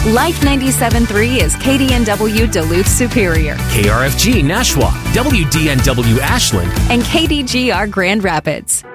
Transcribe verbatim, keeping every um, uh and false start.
Life ninety-seven point three is K D N W Duluth Superior. K R F G Nashua, W D N W Ashland, and K D G R Grand Rapids.